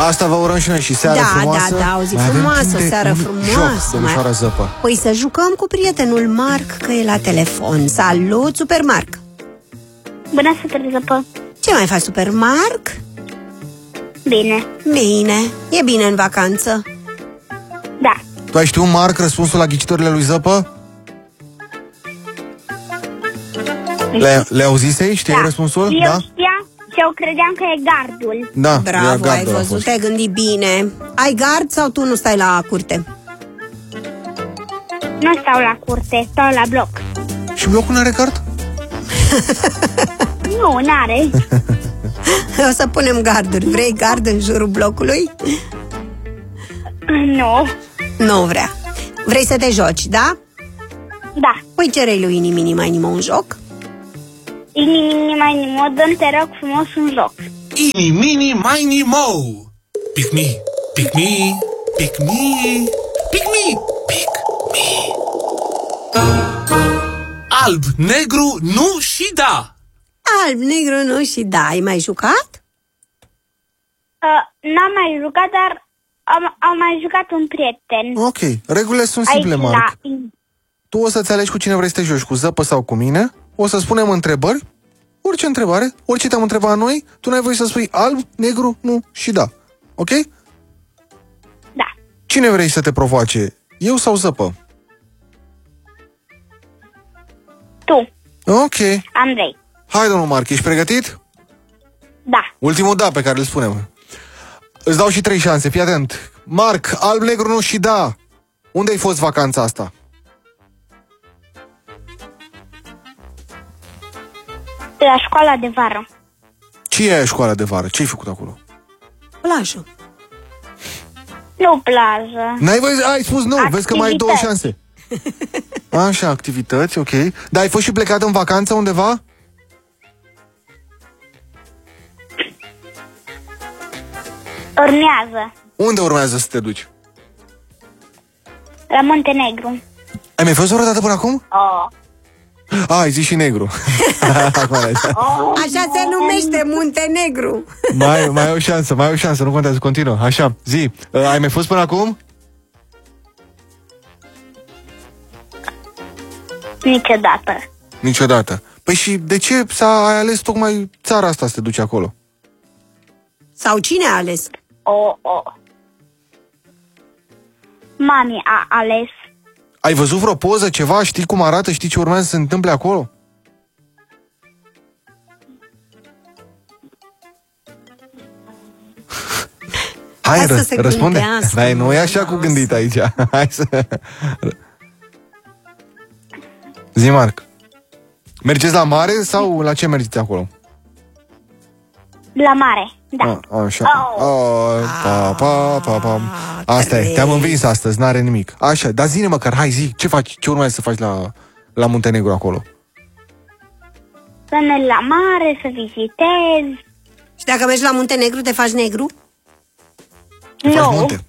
Asta vă urăm și noi și seară frumoasă. Da, o zi frumoasă, o seară frumoasă. Domnișoara Zăpă. Păi să jucăm cu prietenul Marc, că e la telefon. Salut, Super Marc. Bună, Super Zăpă. Ce mai faci, Super Marc? Bine. Bine, e bine în vacanță? Da. Tu ai știut, Marc, răspunsul la ghicitorile lui Zăpă? Le auzisei? Știai răspunsul? Eu Da? știam și eu credeam că e gardul. Da, bravo, ai văzut, te-ai gândit bine. Ai gard sau tu nu stai la curte? Nu stau la curte, stau la bloc. Și blocul n-are gard? Nu, n-are. O să punem garduri. Vrei gard în jurul blocului? Nu. Nu vrea. Vrei să te joci, da? Da. Păi cere lui Inimini mai nimă un joc. Inimini mai nimo, dă-mi te rog frumos un joc. Inimini mai nimo. Pick me, pick me, pick me, pick me, pick me. Alb, negru, nu și da. Alb, negru, nu și da. Ai mai jucat? N-am mai jucat, dar am mai jucat un prieten. Ok, regulile sunt simple, Marc. Tu o să-ți alegi cu cine vrei să te joci, cu Zăpă sau cu mine. O să spunem întrebări. Orice întrebare, orice te-am întrebat noi, tu n-ai voie să spui alb, negru, nu și da. Ok? Da. Cine vrei să te provoace? Eu sau Zăpă? Tu. Ok. Andrei. Hai, domnul Marc, ești pregătit? Da. Ultimul da pe care îl spunem. Îți dau și 3 șanse, fii atent. Marc, alb, negru, nu și da. Unde ai fost vacanța asta? La școala de vară. Ce e școala de vară? Ce ai făcut acolo? Plajă. Nu plajă. N-ai văzut? Ai spus nu, Activități. vezi că mai ai 2 șanse. Așa, activități, ok. Dar ai fost și plecat în vacanță undeva? Urmează. Unde urmează să te duci? La Muntenegru. Ai mai fost o dată până acum? Oh. Ai zis și negru. Așa se numește, Muntenegru. mai ai o șansă, nu contează, continuă. Așa, zi, ai mai fost până acum? Niciodată. Niciodată. Păi și de ce ai ales tocmai țara asta să te duci acolo? Sau cine a ales? Mami a ales. Ai văzut vreo poză, ceva? Știi cum arată? Știi ce urmează să se întâmple acolo? Hai, răspunde. Dar nu e așa cu gândit aici. Hai să... Zi, Marc. Mergeți la mare sau la ce mergeți acolo? La mare, da. Așa. Asta e, te-am învins astăzi, n-are nimic. Așa, dar zi-ne măcar, hai zi, ce faci? Ce urmează să faci la Muntenegru acolo? Să merg la mare, să vizitez. Și dacă mergi la Muntenegru, te faci negru? Te faci munte?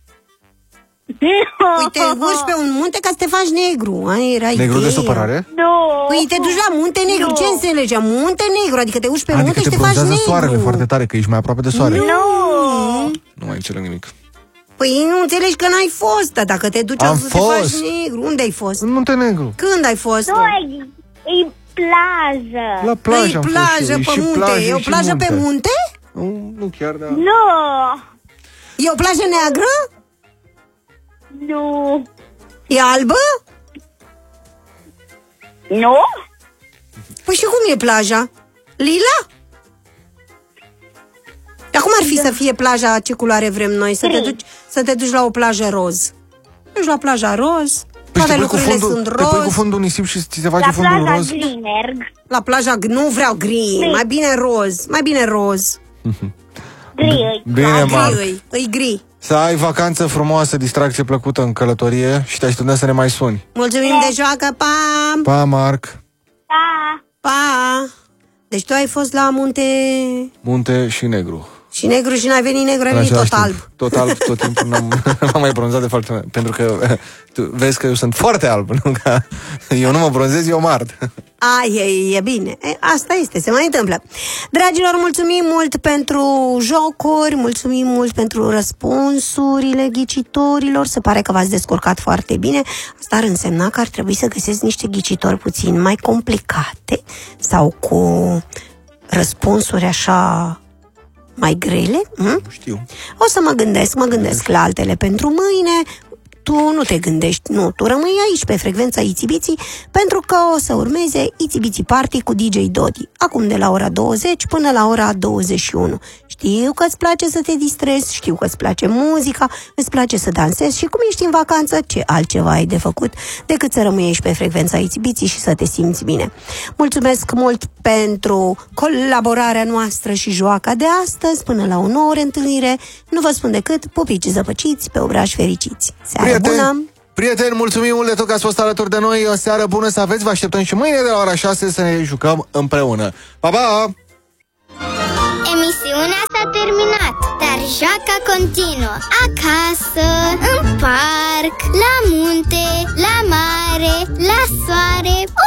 Păi te urci pe un munte ca să te faci negru. Era negru de supărare? Nu. Păi te duci la Muntenegru, ce înțelegi? Muntenegru, adică te urci pe munte și te faci negru. Adică te soarele foarte tare, că ești mai aproape de soare. Nu mai înțeleg nimic. Păi nu înțelegi că n-ai fost, dar dacă te duci să te faci negru. Unde ai fost? În Muntenegru. Când ai fost? Nu, e plajă. La plajă am fost eu. Și munte. E o plajă pe munte? Nu chiar, dar... Nu. E o plajă neagră? Nu. E albă? Nu. Păi și cum e plaja? Lila? Dar cum ar fi să fie plaja, ce culoare vrem noi? Să te duci la o plajă roz. Te duci la plaja roz, toate lucrurile sunt roz. Te pui cu fundul nisip și ți se face fundul roz? La plaja gri merg. La plaja nu vreau gri, mai bine roz. Mai bine roz. Gri. Bine, Marc. Îi gri. Să ai vacanță frumoasă, distracție plăcută în călătorie și te așteptăm să ne mai suni. Mulțumim de joacă, pa! Pa, Marc! Pa! Pa! Deci tu ai fost la munte... Munte și negru. Și negru și n-ai venit negru, ai venit tot alb. Tot alb, tot timpul n-am mai bronzat de foarte mult. Pentru că tu vezi că eu sunt foarte alb, nu? Eu nu mă bronzez, eu mă ard. E bine. Asta este, se mai întâmplă. Dragilor, mulțumim mult pentru jocuri, mulțumim mult pentru răspunsurile ghicitorilor. Se pare că v-ați descurcat foarte bine. Asta ar însemna că ar trebui să găsesc niște ghicitori puțin mai complicate sau cu răspunsuri așa mai grele. Nu știu. O să mă gândesc la altele pentru mâine. Tu nu te gândești, nu, tu rămâi aici pe frecvența Itibiții, pentru că o să urmeze Itibiții Party cu DJ Dodi, acum de la ora 20 până la ora 21. Știu că îți place să te distrezi, știu că îți place muzica, îți place să dansezi și cum ești în vacanță, ce altceva ai de făcut decât să rămâi aici pe frecvența Itibiții și să te simți bine. Mulțumesc mult pentru colaborarea noastră și joaca de astăzi, până la o nouă reîntâlnire. Nu vă spun decât pupici zăpăciți pe obraji fericiți. Seară bună! Prieteni, mulțumim mult de tot că ați fost alături de noi. O seară bună să aveți, vă așteptăm și mâine de la ora 6 să ne jucăm împreună. Pa, pa! Emisiunea s-a terminat, dar joaca continuă. Acasă, în parc, la munte, la mare, la soare,